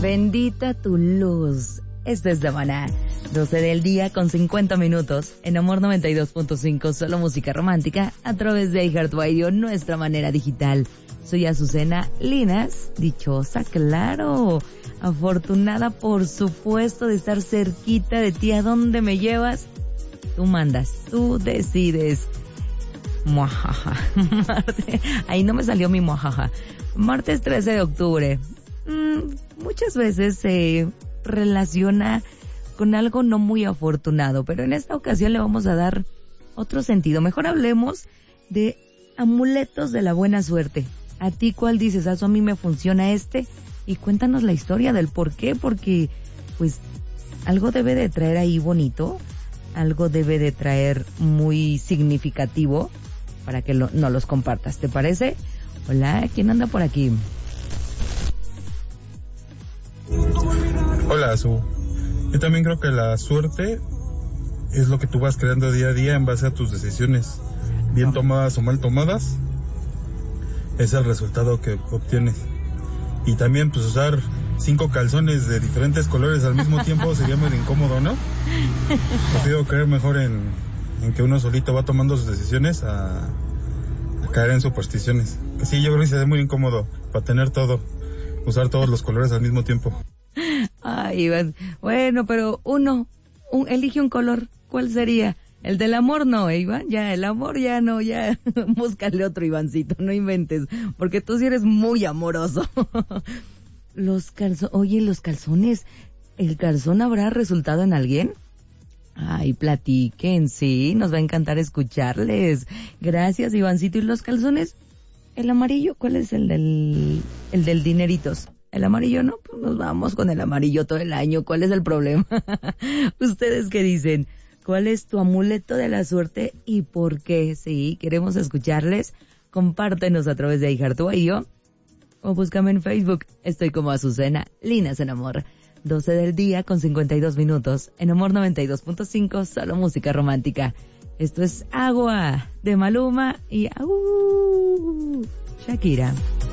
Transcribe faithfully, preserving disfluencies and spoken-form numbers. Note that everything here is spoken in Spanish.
Bendita tu luz. Esta es la Maná. doce del día con cincuenta minutos. En Amor noventa y dos punto cinco, solo música romántica a través de iHeartRadio, nuestra manera digital. Soy Azucena Linas, dichosa, claro. Afortunada, por supuesto, de estar cerquita de ti. ¿A dónde me llevas? Tú mandas, tú decides. Muajaja. Marte. Ahí no me salió mi muajaja. Martes trece de octubre. Mm, muchas veces se relaciona con algo no muy afortunado, pero en esta ocasión le vamos a dar otro sentido. Mejor hablemos de amuletos de la buena suerte. ¿A ti cuál dices? ¿A mí me funciona este? Y cuéntanos la historia del por qué, porque pues algo debe de traer ahí bonito, algo debe de traer muy significativo para que lo, no los compartas. ¿Te parece? Hola, ¿quién anda por aquí? Hola, Azu. Yo también creo que la suerte es lo que tú vas creando día a día en base a tus decisiones, bien tomadas o mal tomadas. Es el resultado que obtienes. Y también pues usar cinco calzones de diferentes colores al mismo tiempo sería muy incómodo, ¿no? Prefiero creer mejor en, en que uno solito va tomando sus decisiones a, a caer en supersticiones. Que sí, yo creo que sería muy incómodo para tener todo, usar todos los colores al mismo tiempo. Ay, Iván, bueno, pero uno, un, elige un color. ¿Cuál sería? El del amor no, ¿eh, Iván? Ya, el amor ya no, ya, búscale otro, Ivancito, no inventes, porque tú sí eres muy amoroso. Los calzones, oye, los calzones, ¿el calzón habrá resultado en alguien? Ay, platiquen, sí, nos va a encantar escucharles. Gracias, Ivancito. ¿Y los calzones? ¿El amarillo? ¿Cuál es el del, el del dineritos? El amarillo, ¿no? Pues nos vamos con el amarillo todo el año. ¿Cuál es el problema? ¿Ustedes qué dicen? ¿Cuál es tu amuleto de la suerte y por qué? Sí, queremos escucharles. Compártenos a través de iHeartRadio o búscame en Facebook. Estoy como Azucena Linas en Amor. doce del día con cincuenta y dos minutos. En Amor noventa y dos punto cinco, solo música romántica. Esto es Agua de Maluma y uh, Shakira.